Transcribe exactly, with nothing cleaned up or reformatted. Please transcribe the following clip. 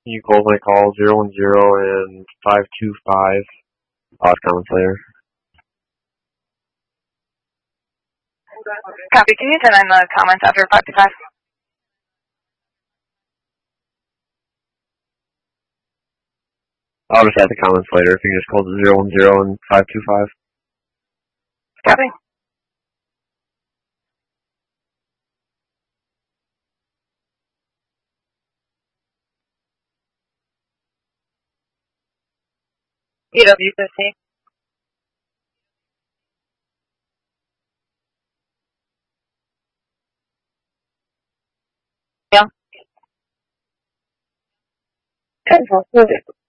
You close my call zero one zero and five two five. Odd comments later. Copy. Can you turn on the comments after five two five? I'll just add the comments later. If you can just close it zero one zero and five two five. Copy. E W fifty. Yeah. Ten,